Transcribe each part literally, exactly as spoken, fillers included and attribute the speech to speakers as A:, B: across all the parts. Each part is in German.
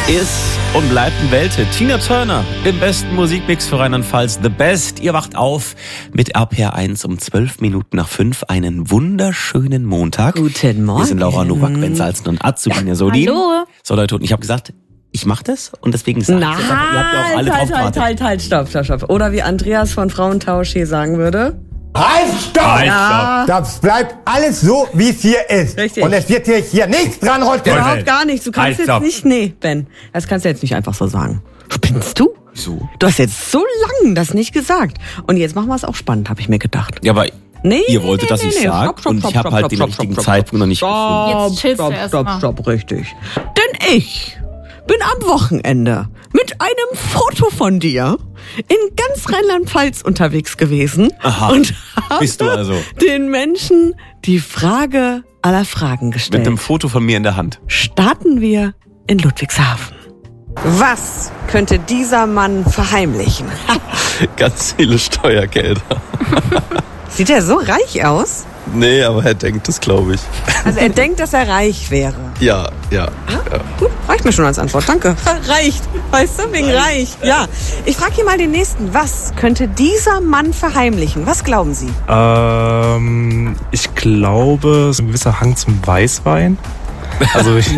A: ist und bleibt ein Welte. Tina Turner im besten Musikmix für Rheinland-Pfalz. The Best. Ihr wacht auf mit R P R eins um zwölf Minuten nach fünf. Einen wunderschönen Montag.
B: Guten Morgen.
A: Wir sind Laura Nowak, Ben Salzen und Azubine Solin.
B: Hallo.
A: So Leute, und ich habe gesagt, ich mache das und deswegen sage ich
B: Nein,
A: jetzt einfach, ihr habt ja auch alle
B: halt,
A: drauf
B: halt,
A: gewartet.
B: halt, halt, stopp, stopp, stopp. Oder wie Andreas von Frauentausch hier sagen würde.
C: Halt, stopp!
A: Halt,
B: Ja.
C: Das bleibt alles so, wie es hier ist.
B: Richtig.
C: Und es wird hier, hier nichts dran rütteln.
B: Überhaupt gar nichts. Du kannst
A: Halt,
B: jetzt
A: stopp.
B: nicht, nee, Ben, das kannst du jetzt nicht einfach so sagen. Spinnst du?
A: Wieso?
B: Du hast jetzt so lange das nicht gesagt. Und jetzt machen wir es auch spannend, habe ich mir gedacht.
A: Ja, aber
B: Nee,
A: ihr
B: nee,
A: wolltet,
B: nee,
A: dass ich
B: nee, nee.
A: sage
B: Stopp, stopp,
A: und
B: stopp,
A: ich habe
B: stopp,
A: halt
B: stopp,
A: den
B: stopp,
A: richtigen
B: stopp,
A: Zeitpunkt noch nicht gefunden.
B: Stopp,
D: Jetzt chillst du
B: stopp,
D: erst
B: stopp,
D: mal.
B: stopp, richtig. Denn ich bin am Wochenende mit einem Foto von dir in ganz Rheinland-Pfalz unterwegs gewesen.
A: Aha,
B: und habe
A: bist du also.
B: den Menschen die Frage aller Fragen gestellt.
A: Mit einem Foto von mir in der Hand.
B: Starten wir in Ludwigshafen. Was könnte dieser Mann verheimlichen?
A: Ganz viele Steuergelder.
B: Sieht er so reich aus?
A: Nee, aber er denkt das, glaube ich.
B: Also er denkt, dass er reich wäre.
A: Ja, ja. ja.
B: Gut, reicht mir schon als Antwort, danke. Reicht, weißt du, wegen reich. Ja, ich frage hier mal den Nächsten. Was könnte dieser Mann verheimlichen? Was glauben Sie?
E: Ähm, ich glaube, so ein gewisser Hang zum Weißwein. Also ich,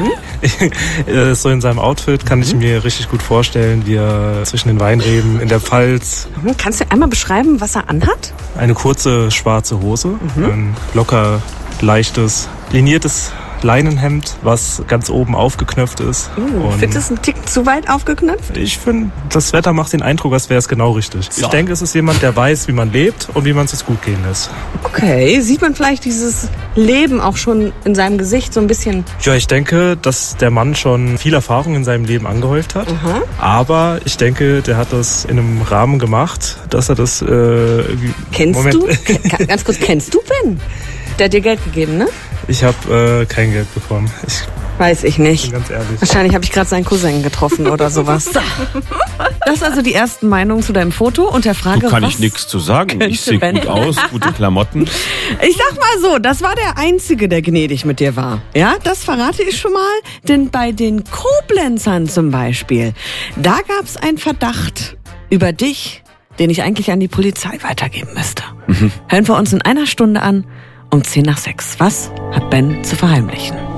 E: ich, so in seinem Outfit kann ich mir richtig gut vorstellen, wie er zwischen den Weinreben in der Pfalz
B: Hm, Kannst du einmal beschreiben, was er anhat?
E: eine kurze schwarze Hose, ein locker leichtes, liniertes Leinenhemd, was ganz oben aufgeknöpft ist.
B: Uh,
E: Und
B: findest du einen Tick zu weit aufgeknöpft?
E: ich finde, das Wetter macht den Eindruck, als wäre es genau richtig.
A: So.
E: Ich denke, es ist jemand, der weiß, wie man lebt und wie man es sich gut gehen lässt.
B: Okay, sieht man vielleicht dieses Leben auch schon in seinem Gesicht so ein bisschen?
E: Ja, ich denke, dass der Mann schon viel Erfahrung in seinem Leben angehäuft hat.
B: Aha.
E: Aber ich denke, der hat das in einem Rahmen gemacht, dass er das... Äh, irgendwie-
B: Kennst
E: Moment.
B: du? Ke- Ganz kurz, kennst du Ben? Der hat dir Geld gegeben, ne?
E: Ich habe äh, kein Geld bekommen. Ich
B: Weiß ich
E: bin
B: nicht.
E: ganz ehrlich.
B: Wahrscheinlich habe ich gerade seinen Cousin getroffen oder sowas. So. Das ist also die ersten Meinungen zu deinem Foto und der Frage,
A: Du kann
B: was
A: ich nichts zu sagen.
B: könnte
A: Ich sehe
B: Ben-
A: gut aus, gute Klamotten.
B: Ich sag mal so, das war der Einzige, der gnädig mit dir war. Ja, das verrate ich schon mal. Denn bei den Koblenzern zum Beispiel, da gab's einen Verdacht über dich, den ich eigentlich an die Polizei weitergeben müsste. Hören wir uns in einer Stunde an, um zehn nach sechs. Was hat Ben zu verheimlichen?